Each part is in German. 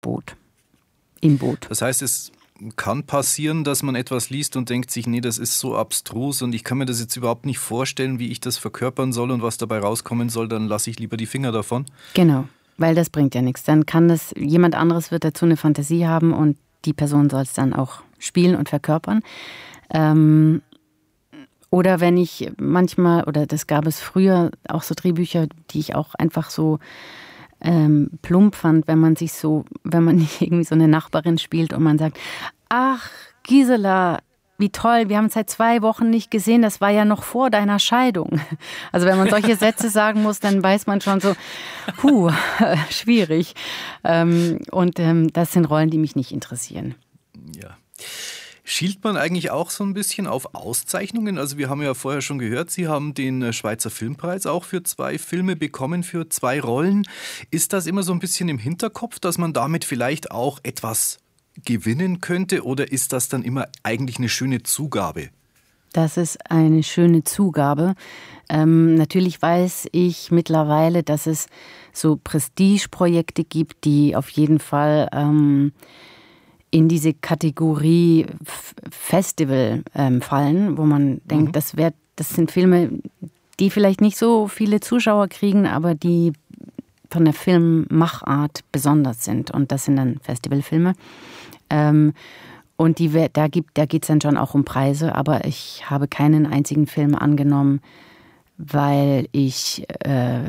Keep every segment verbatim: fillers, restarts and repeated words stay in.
Boot, im Boot. Das heißt, es kann passieren, dass man etwas liest und denkt sich, nee, das ist so abstrus und ich kann mir das jetzt überhaupt nicht vorstellen, wie ich das verkörpern soll und was dabei rauskommen soll, dann lasse ich lieber die Finger davon. Genau, weil das bringt ja nichts. Dann kann das, jemand anderes wird dazu eine Fantasie haben und die Person soll es dann auch spielen und verkörpern. Ähm, oder wenn ich manchmal, oder das gab es früher auch so Drehbücher, die ich auch einfach so Ähm, plump fand, wenn man sich so, wenn man nicht irgendwie so eine Nachbarin spielt und man sagt, ach Gisela, wie toll, wir haben uns seit zwei Wochen nicht gesehen, das war ja noch vor deiner Scheidung. Also wenn man solche Sätze sagen muss, dann weiß man schon so, puh, schwierig. Ähm, und ähm, das sind Rollen, die mich nicht interessieren. Ja. Schielt man eigentlich auch so ein bisschen auf Auszeichnungen? Also wir haben ja vorher schon gehört, Sie haben den Schweizer Filmpreis auch für zwei Filme bekommen, für zwei Rollen. Ist das immer so ein bisschen im Hinterkopf, dass man damit vielleicht auch etwas gewinnen könnte? Oder ist das dann immer eigentlich eine schöne Zugabe? Das ist eine schöne Zugabe. Ähm, natürlich weiß ich mittlerweile, dass es so Prestigeprojekte gibt, die auf jeden Fall Ähm, in diese Kategorie Festival ähm, fallen, wo man denkt, mhm. das, wär, das sind Filme, die vielleicht nicht so viele Zuschauer kriegen, aber die von der Filmmachart besonders sind. Und das sind dann Festivalfilme. Ähm, und die, da, gibt, da geht es dann schon auch um Preise, aber ich habe keinen einzigen Film angenommen, weil ich äh,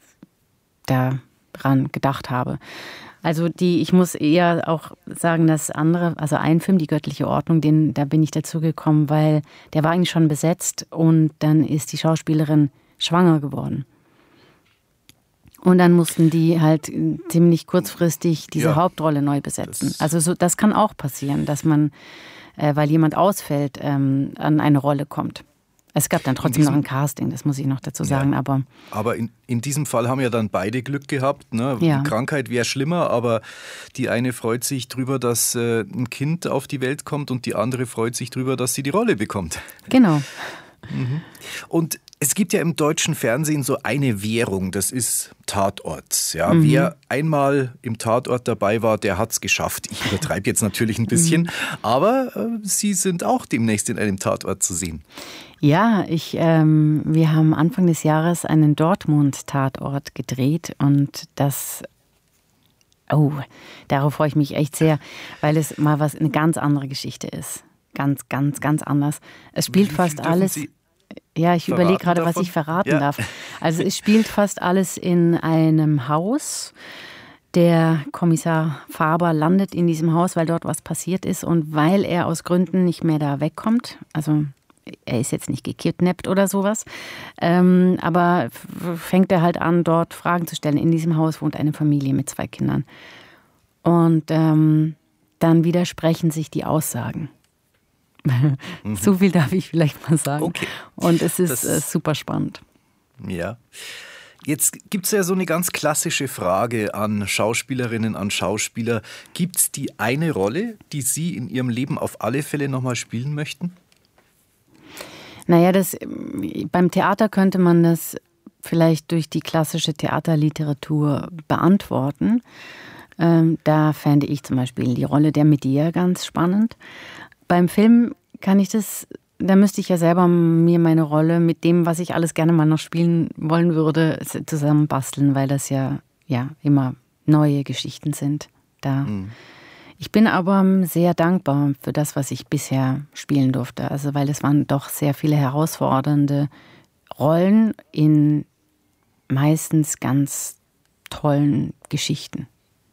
daran gedacht habe. Also die, ich muss eher auch sagen, dass andere, also ein Film, Die göttliche Ordnung, den, da bin ich dazu gekommen, weil der war eigentlich schon besetzt und dann ist die Schauspielerin schwanger geworden. Und dann mussten die halt ziemlich kurzfristig diese ja. Hauptrolle neu besetzen. Das also so, das kann auch passieren, dass man, äh, weil jemand ausfällt, ähm, an eine Rolle kommt. Es gab dann trotzdem diesem, noch ein Casting, das muss ich noch dazu sagen. Ja, aber aber in, in diesem Fall haben ja dann beide Glück gehabt. Ne? Ja. Die Krankheit wäre schlimmer, aber die eine freut sich drüber, dass äh, ein Kind auf die Welt kommt und die andere freut sich drüber, dass sie die Rolle bekommt. Genau. Mhm. Und es gibt ja im deutschen Fernsehen so eine Währung, das ist Tatort. Ja, mhm. Wer einmal im Tatort dabei war, der hat es geschafft. Ich übertreibe jetzt natürlich ein bisschen, mhm. aber äh, Sie sind auch demnächst in einem Tatort zu sehen. Ja, ich, ähm, wir haben Anfang des Jahres einen Dortmund-Tatort gedreht und das, oh, darauf freue ich mich echt sehr, weil es mal was eine ganz andere Geschichte ist. Ganz, ganz, ganz anders. Es spielt fast alles. Sie ja, ich überlege gerade, davon? was ich verraten ja. darf. Also es spielt fast alles in einem Haus. Der Kommissar Faber landet in diesem Haus, weil dort was passiert ist und weil er aus Gründen nicht mehr da wegkommt. Also er ist jetzt nicht gekidnappt oder sowas, ähm, aber fängt er halt an, dort Fragen zu stellen. In diesem Haus wohnt eine Familie mit zwei Kindern. Und ähm, dann widersprechen sich die Aussagen. Mhm. So viel darf ich vielleicht mal sagen. Okay. Und es ist äh, super spannend. Ja. Jetzt gibt es ja so eine ganz klassische Frage an Schauspielerinnen, an Schauspieler. Gibt es die eine Rolle, die Sie in Ihrem Leben auf alle Fälle nochmal spielen möchten? Naja, das, beim Theater könnte man das vielleicht durch die klassische Theaterliteratur beantworten. Ähm, da fände ich zum Beispiel die Rolle der Medea ganz spannend. Beim Film kann ich das, da müsste ich ja selber mir meine Rolle mit dem, was ich alles gerne mal noch spielen wollen würde, zusammenbasteln, weil das ja, ja immer neue Geschichten sind. Da. Mhm. Ich bin aber sehr dankbar für das, was ich bisher spielen durfte. Also weil es waren doch sehr viele herausfordernde Rollen in meistens ganz tollen Geschichten.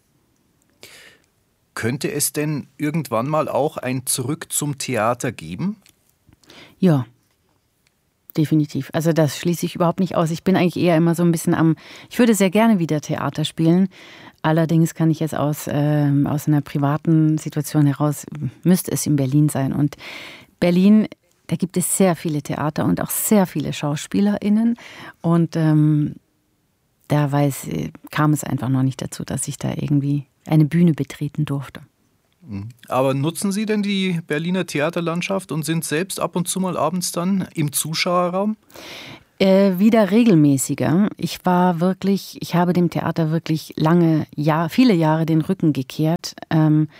Könnte es denn irgendwann mal auch ein Zurück zum Theater geben? Ja, definitiv. Also das schließe ich überhaupt nicht aus. Ich bin eigentlich eher immer so ein bisschen am, ich würde sehr gerne wieder Theater spielen. Allerdings kann ich jetzt aus, äh, aus einer privaten Situation heraus, müsste es in Berlin sein. Und Berlin, da gibt es sehr viele Theater und auch sehr viele SchauspielerInnen. Und ähm, da weiß, kam es einfach noch nicht dazu, dass ich da irgendwie eine Bühne betreten durfte. Aber nutzen Sie denn die Berliner Theaterlandschaft und sind selbst ab und zu mal abends dann im Zuschauerraum? Äh, wieder regelmäßiger. Ich war wirklich, ich habe dem Theater wirklich lange, Jahr, viele Jahre den Rücken gekehrt. Ähm,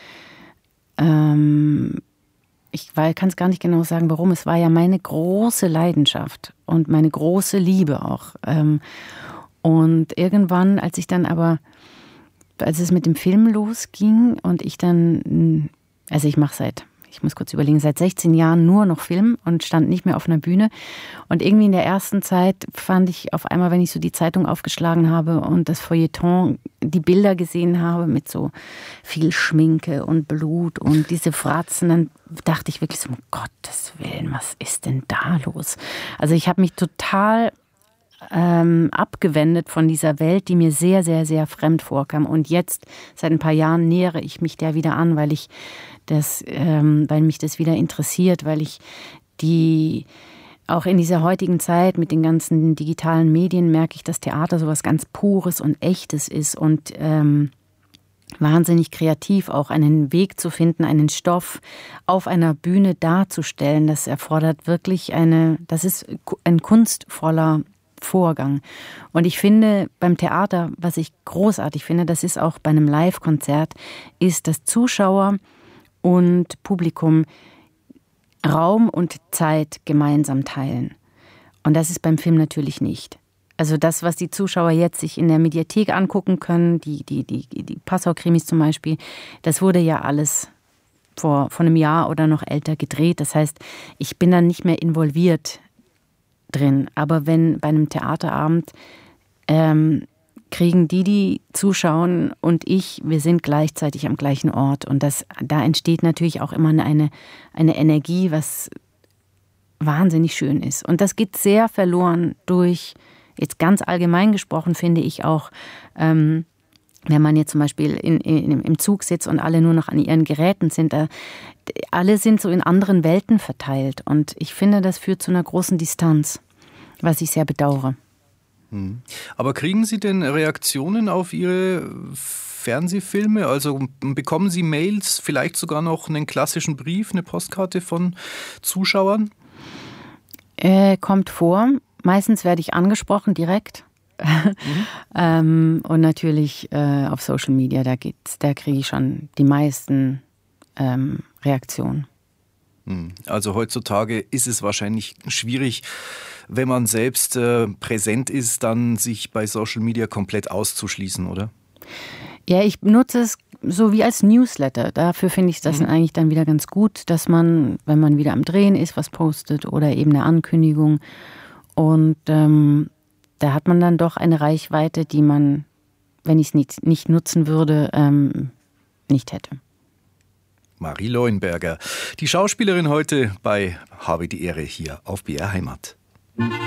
ähm, ich kann es gar nicht genau sagen, warum. Es war ja meine große Leidenschaft und meine große Liebe auch. Ähm, und irgendwann, als ich dann aber, als es mit dem Film losging und ich dann, also ich mache seit Ich muss kurz überlegen, seit sechzehn Jahren nur noch Film und stand nicht mehr auf einer Bühne. Und irgendwie in der ersten Zeit fand ich auf einmal, wenn ich so die Zeitung aufgeschlagen habe und das Feuilleton, die Bilder gesehen habe mit so viel Schminke und Blut und diese Fratzen, dann dachte ich wirklich so, um Gottes Willen, was ist denn da los? Also ich habe mich total ähm, abgewendet von dieser Welt, die mir sehr, sehr, sehr fremd vorkam. Und jetzt, seit ein paar Jahren, nähere ich mich der wieder an, weil ich das, ähm, weil mich das wieder interessiert, weil ich die, auch in dieser heutigen Zeit mit den ganzen digitalen Medien merke ich, dass Theater sowas ganz Pures und Echtes ist und ähm, wahnsinnig kreativ, auch einen Weg zu finden, einen Stoff auf einer Bühne darzustellen. Das erfordert wirklich eine, das ist ein kunstvoller Vorgang. Und ich finde beim Theater, was ich großartig finde, das ist auch bei einem Live-Konzert, ist, dass Zuschauer und Publikum Raum und Zeit gemeinsam teilen. Und das ist beim Film natürlich nicht. Also das, was die Zuschauer jetzt sich in der Mediathek angucken können, die, die, die, die Passau-Krimis zum Beispiel, das wurde ja alles vor, vor einem Jahr oder noch älter gedreht. Das heißt, ich bin dann nicht mehr involviert drin. Aber wenn bei einem Theaterabend ähm, kriegen die, die zuschauen und ich, wir sind gleichzeitig am gleichen Ort. Und das, da entsteht natürlich auch immer eine, eine Energie, was wahnsinnig schön ist. Und das geht sehr verloren durch, jetzt ganz allgemein gesprochen, finde ich auch, ähm, wenn man jetzt zum Beispiel in, in, im Zug sitzt und alle nur noch an ihren Geräten sind, da, alle sind so in anderen Welten verteilt. Und ich finde, das führt zu einer großen Distanz, was ich sehr bedauere. Aber kriegen Sie denn Reaktionen auf Ihre Fernsehfilme? Also bekommen Sie Mails, vielleicht sogar noch einen klassischen Brief, eine Postkarte von Zuschauern? Äh, kommt vor. Meistens werde ich angesprochen direkt. Mhm. ähm, und natürlich äh, auf Social Media, da geht's, da kriege ich schon die meisten ähm, Reaktionen. Also heutzutage ist es wahrscheinlich schwierig, wenn man selbst äh, präsent ist, dann sich bei Social Media komplett auszuschließen, oder? Ja, ich nutze es so wie als Newsletter. Dafür finde ich das mhm. eigentlich dann wieder ganz gut, dass man, wenn man wieder am Drehen ist, was postet oder eben eine Ankündigung. Und ähm, da hat man dann doch eine Reichweite, die man, wenn ich es nicht, nicht nutzen würde, ähm, nicht hätte. Marie Leuenberger, die Schauspielerin heute bei Habe die Ehre hier auf B R Heimat.